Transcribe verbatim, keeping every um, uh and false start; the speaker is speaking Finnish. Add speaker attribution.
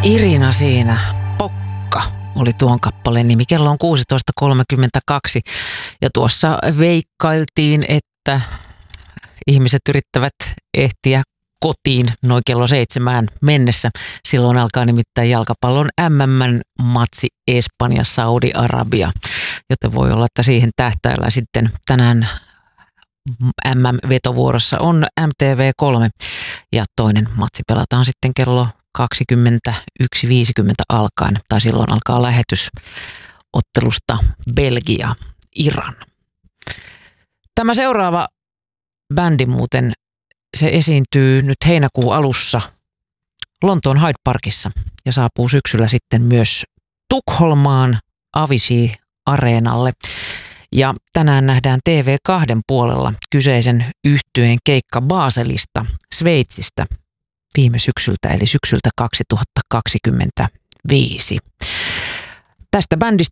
Speaker 1: Irina siinä, Pokka oli tuon kappaleen nimi. Kello on kuusitoista kolmekymmentäkaksi ja tuossa veikkailtiin, että ihmiset yrittävät ehtiä kotiin noin kello seitsemään mennessä. Silloin alkaa nimittäin jalkapallon M M-matsi Espanja, Saudi-Arabia, joten voi olla, että siihen tähtäillä sitten tänään M M-vetovuorossa on M T V kolme ja toinen matsi pelataan sitten kello kaksikymmentäyksi viisikymmentä alkaen, tai silloin alkaa lähetys ottelusta Belgia-Iran. Tämä seuraava bändi muuten, se esiintyy nyt heinäkuun alussa Lontoon Hyde Parkissa ja saapuu syksyllä sitten myös Tukholmaan Avicii-areenalle. Ja tänään nähdään T V kaksi puolella kyseisen yhtyeen keikka Baselista, Sveitsistä viime syksyltä, eli syksyltä kaksituhattakaksikymmentäviisi. Tästä bändistä